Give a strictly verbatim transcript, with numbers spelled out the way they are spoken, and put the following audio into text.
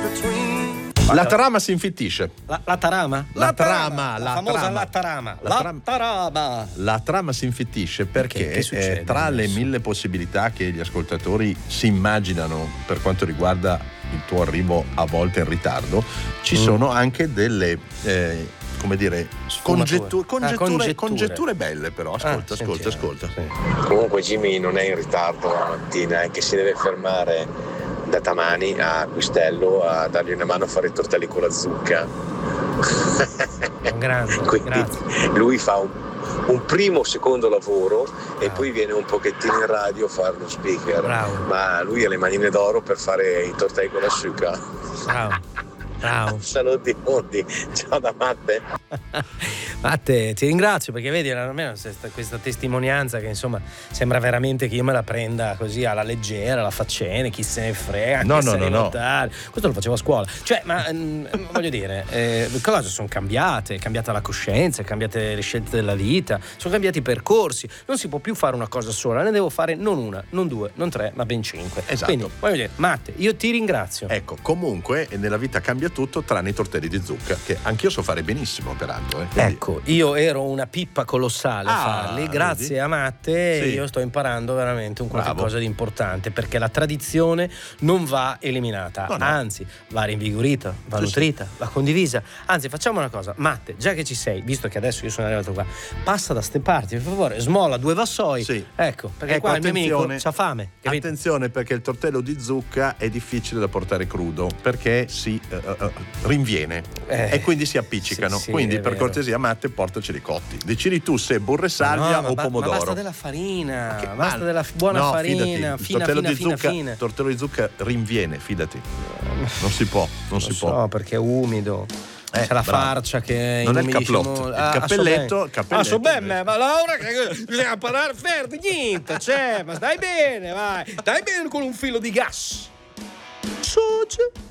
La trama si infittisce. La, la tarama? La, La trama, la, la famosa trama. la tarama. La, La tram- tarama. La trama si infittisce perché, Che- che succede eh, tra le adesso? mille possibilità che gli ascoltatori si immaginano per quanto riguarda il tuo arrivo a volte in ritardo, ci Mm. sono anche delle eh, come dire Sfumature. congetture, Ah, congetture, congetture. congetture belle, però ascolta, Ah, ascolta, sentiamo. ascolta. Sì. Comunque Jimmy non è in ritardo la mattina, è che si deve fermare da Tamani a Quistello a dargli una mano a fare i tortelli con la zucca. Un grande, Quindi grazie. lui fa un, un primo secondo lavoro e Bravo. poi viene un pochettino in radio a fare lo speaker. Bravo. Ma lui ha le manine d'oro per fare i tortelli con la zucca. Bravo. Bravo. Saluti mondi, ciao da Matte. Matte, ti ringrazio perché vedi almeno questa testimonianza che insomma sembra veramente che io me la prenda così alla leggera, alla faccene, chi se ne frega, No, che no, se no, ne no. notare. Questo lo facevo a scuola, cioè ma mh, voglio dire eh, le cose sono cambiate, è cambiata la coscienza, è cambiate le scelte della vita, sono cambiati i percorsi, non si può più fare una cosa sola, ne devo fare non una, non due, non tre, ma ben cinque. Esatto. Quindi voglio dire, Matte, io ti ringrazio. Ecco, comunque nella vita cambia tutto tranne i tortelli di zucca, che anch'io so fare benissimo peraltro. Eh. Quindi- Ecco, io ero una pippa colossale a Ah, farli, grazie vedi? a Matte Sì. io sto imparando veramente un qualche Bravo. cosa di importante, perché la tradizione non va eliminata, No, no. anzi va rinvigorita, va Sì, nutrita, va condivisa. Anzi, facciamo una cosa, Matte, già che ci sei, visto che adesso io sono arrivato qua, passa da ste parti, per favore, smola due vassoi. Sì. Ecco, perché Ecco, qua il mio amico attenzione. c'ha fame, capito? Attenzione, perché il tortello di zucca è difficile da portare crudo perché si eh, eh, rinviene Eh, e quindi si appiccicano. sì, sì, quindi è per vero. cortesia, Matte, portaceli cotti. Decidi tu se burro e salvia No, ma o ba- ma pomodoro. basta della farina, Che- basta ma- della f- buona no, farina, fidati, il fina, tortello fina, di fina, zucca, fina. tortello di zucca rinviene, fidati. Non si può, non Lo si so, può. perché è umido. Eh, C'è la bravo. farcia che Non è il inumidisce caplotto, molto. il Ah, cappelletto- so ben. cappelletto Ah, so bene, invece. ma Laura che bisogna parlare fermo, niente, c'è, ma stai bene, vai. Stai bene con un filo di gas. Soce.